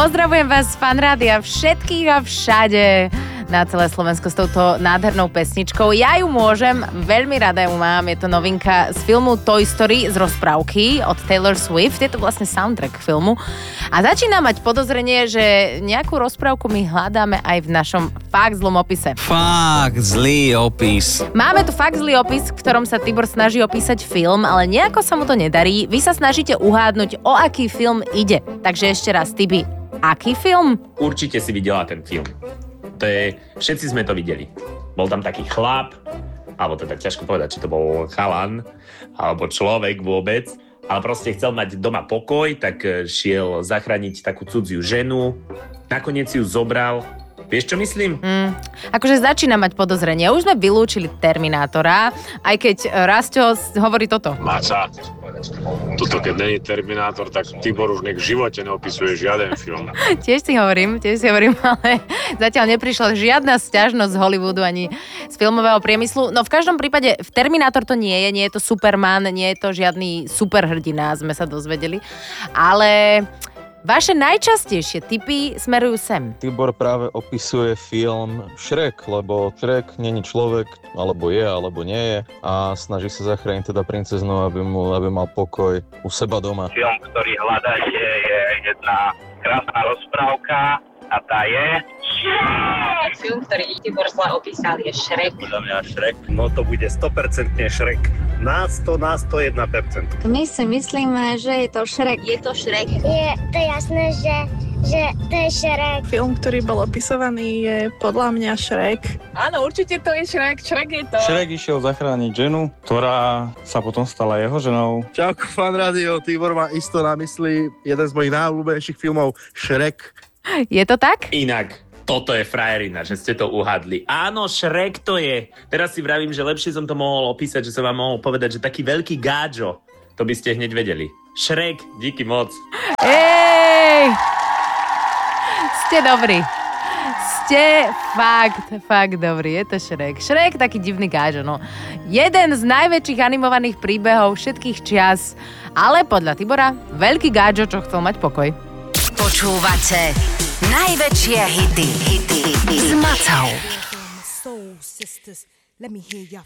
Pozdravujem vás z Fanrádia všetkých a všade na celé Slovensko s touto nádhernou pesničkou. Ja ju môžem, veľmi rada ju mám, je to novinka z filmu Toy Story z rozprávky od Taylor Swift, je to vlastne soundtrack filmu a začína mať podozrenie, že nejakú rozprávku my hľadáme aj v našom fakt zlom opise. Fakt zlý opis. Máme tu fakt zlý opis, v ktorom sa Tibor snaží opísať film, ale nejako sa mu to nedarí. Vy sa snažíte uhádnuť, o aký film ide. Takže ešte raz, Tibi, aký film? Určite si videla ten film. Všetci sme to videli. Bol tam taký chlap, alebo to tak ťažko povedať, či to bol chalan, alebo človek vôbec, ale proste chcel mať doma pokoj, tak šiel zachrániť takú cudziu ženu, nakoniec si ju zobral. Vieš, čo myslím? Akože začína mať podozrenie. Už sme vylúčili Terminátora, aj keď Rasťo hovorí toto. Maca, toto keď není Terminátor, tak Tibor už v živote neopisuje žiaden film. Tiež si hovorím, ale zatiaľ neprišla žiadna sťažnosť z Hollywoodu ani z filmového priemyslu. No v každom prípade v Terminátor to nie je to Superman, nie je to žiadny superhrdina, sme sa dozvedeli. Ale vaše najčastejšie tipy smerujú sem. Tibor práve opisuje film Shrek, lebo Shrek není človek, alebo je, alebo nie je a snaží sa zachrániť teda princeznu, aby mal pokoj u seba doma. Film, ktorý hľadáte, je jedna krásna rozprávka a tá je Shrek! Film, ktorý Tibor zle opísal, je Shrek. Podľa mňa Shrek, no to bude 100% Shrek. Na 101%. My si myslíme, že je to Shrek. Je to Shrek. Je to jasné, že to je Shrek. Film, ktorý bol opisovaný, je podľa mňa Shrek. Áno, určite to je Shrek. Shrek je to. Shrek išiel zachrániť ženu, ktorá sa potom stala jeho ženou. Čauko, Fanrádio, Tibor má isto na mysli jeden z mojich najobľúbenejších filmov Shrek. Je to tak? Inak, toto je frajerina, že ste to uhádli. Áno, Shrek to je. Teraz si vravím, že lepšie som to mohol opísať, že som vám mohol povedať, že taký veľký gáčo, to by ste hneď vedeli. Shrek, díky moc. Ej! Ste dobrí. Ste fakt dobrí. Je to Shrek. Shrek, taký divný gáčo, no. Jeden z najväčších animovaných príbehov všetkých čias, ale podľa Tibora veľký gáčo, čo chcel mať pokoj. Počúvate najväčšie hity s Macou. Soul sisters, let me hear your